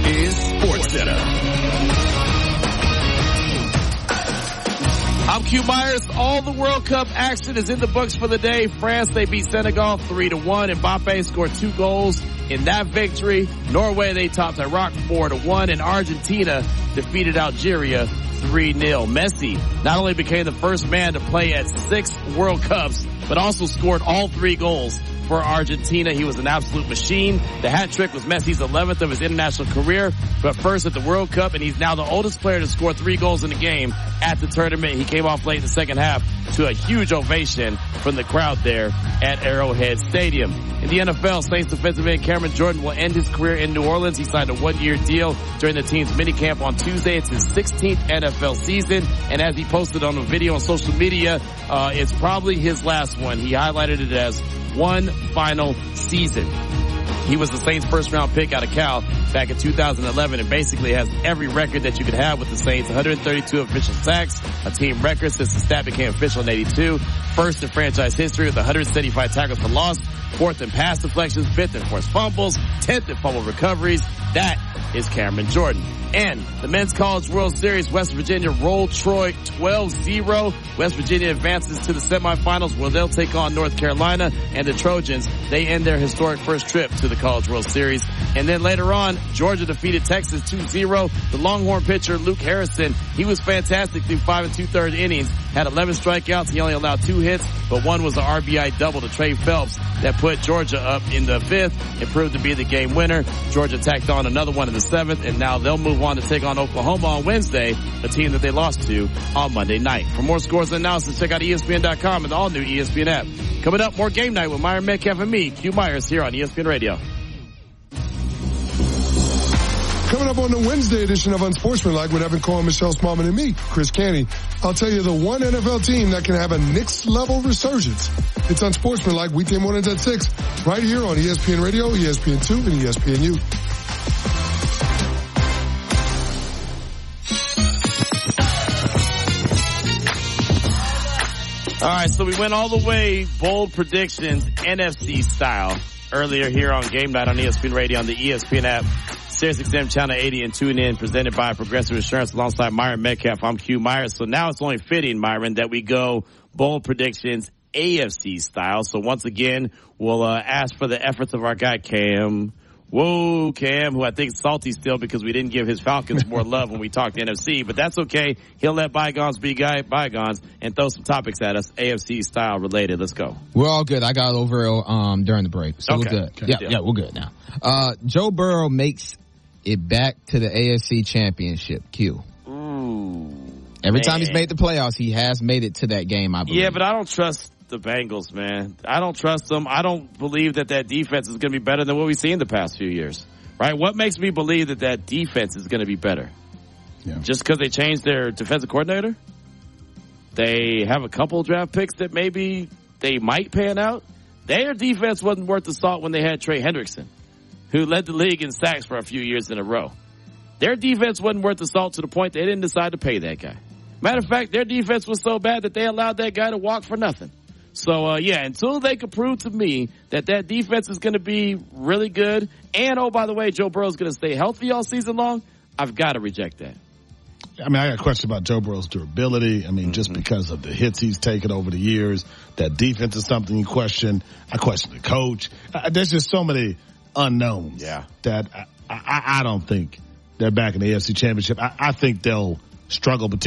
is SportsCenter. I'm Q Myers. All the World Cup action is in the books for the day. France, they beat Senegal 3-1. Mbappe scored 2 goals in that victory. Norway, they topped Iraq 4-1. And Argentina defeated Algeria 3-0. Messi not only became the first man to play at 6 World Cups, but also scored all 3 goals for Argentina. He was an absolute machine. The hat trick was Messi's 11th of his international career, but first at the World Cup, and he's now the oldest player to score 3 goals in a game at the tournament. He came off late in the second half to a huge ovation from the crowd there at Arrowhead Stadium. In the NFL, Saints defensive end Cameron Jordan will end his career in New Orleans. He signed a 1-year deal during the team's minicamp on Tuesday. It's his 16th NFL season, and as he posted on a video on social media, it's probably his last one. He highlighted it as one final season. He was the Saints' first-round pick out of Cal back in 2011 and basically has every record that you could have with the Saints. 132 official sacks, a team record since the stat became official in 82. First in franchise history with 175 tackles for loss, 4th in pass deflections, 5th in forced fumbles, 10th in fumble recoveries. That is Cameron Jordan. And the Men's College World Series, West Virginia rolled Troy 12-0. West Virginia advances to the semifinals where they'll take on North Carolina, and the Trojans, they end their historic first trip to the College World Series. And then later on, Georgia defeated Texas 2-0. The Longhorn pitcher, Luke Harrison, he was fantastic through 5 2/3 innings, had 11 strikeouts. He only allowed 2 hits, but one was an RBI double to Trey Phelps that put Georgia up in the 5th. It proved to be the game winner. Georgia tacked on another one in the 7th, and now they'll move on to take on Oklahoma on Wednesday, a team that they lost to on Monday night. For more scores and analysis, check out ESPN.com and the all-new ESPN app. Coming up, more Game Night with Myron Metcalf and me, Q Myers, here on ESPN Radio. Coming up on the Wednesday edition of Unsportsmanlike with Evan Cohen, Michelle Smallman, and me, Chris Canty, I'll tell you the one NFL team that can have a next-level resurgence. It's Unsportsmanlike, weekday mornings at 6, right here on ESPN Radio, ESPN2, and ESPNU. All right, so we went all the way, bold predictions, NFC style, earlier here on Game Night on ESPN Radio on the ESPN app, SiriusXM Channel 80, and tune in, presented by Progressive Insurance alongside Myron Metcalf. I'm Q Myers. So now it's only fitting, Myron, that we go bold predictions, AFC style. So once again, we'll ask for the efforts of our guy, Cam. Whoa, Cam, who I think is salty still because we didn't give his Falcons more love when we talked NFC, but that's okay. He'll let bygones be bygones and throw some topics at us, AFC style related. Let's go. We're all good. I got over during the break, so okay. We're good. Okay. Yeah, we're good now. Joe Burrow makes it back to the AFC Championship. Q. Ooh. Every time he's made the playoffs, he has made it to that game, I believe. Yeah, but I don't trust the Bengals, man. I don't trust them. I don't believe that defense is going to be better than what we've seen the past few years. Right? What makes me believe that defense is going to be better? Yeah. Just because they changed their defensive coordinator? They have a couple draft picks that maybe they might pan out. Their defense wasn't worth the salt when they had Trey Hendrickson, who led the league in sacks for a few years in a row. Their defense wasn't worth the salt to the point they didn't decide to pay that guy. Matter of fact, their defense was so bad that they allowed that guy to walk for nothing. So, until they can prove to me that defense is going to be really good, and, oh, by the way, Joe Burrow's going to stay healthy all season long, I've got to reject that. I mean, I got a question about Joe Burrow's durability. I mean, just because of the hits he's taken over the years, that defense is something you question. I question the coach. There's just so many unknowns that I don't think they're back in the AFC Championship. I think they'll struggle,